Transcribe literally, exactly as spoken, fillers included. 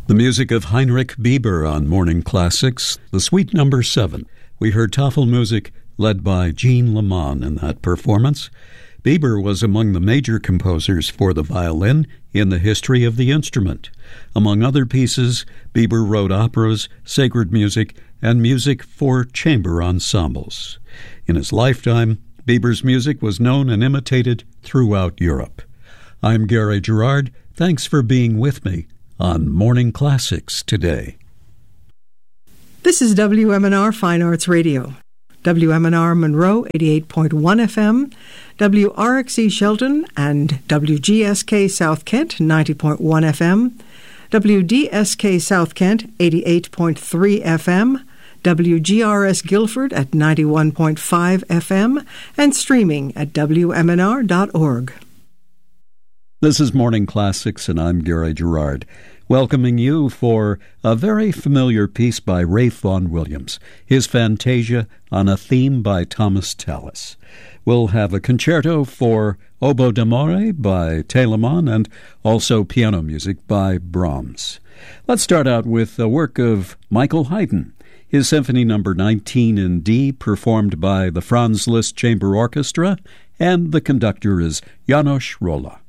The music of Heinrich Bieber on Morning Classics, the suite number seven. We heard Tafelmusik led by Jean Lamont in that performance. Bieber was among the major composers for the violin in the history of the instrument. Among other pieces, Bieber wrote operas, sacred music, and music for chamber ensembles. In his lifetime, Bieber's music was known and imitated throughout Europe. I'm Gary Gerard. Thanks for being with me on Morning Classics today. This is W M N R Fine Arts Radio. W M N R Monroe, eighty-eight point one F M, W R X E Shelton and W G S K South Kent, ninety point one F M, W D S K South Kent, eighty-eight point three F M, W G R S Guilford at ninety-one point five F M, and streaming at W M N R dot org. This is Morning Classics, and I'm Gary Gerard, welcoming you for a very familiar piece by Ralph Vaughan Williams, his Fantasia on a theme by Thomas Tallis. We'll have a concerto for oboe d'amore by Telemann and also piano music by Brahms. Let's start out with a work of Michael Haydn, his Symphony Number nineteen in D, performed by the Franz Liszt Chamber Orchestra, and the conductor is János Róla.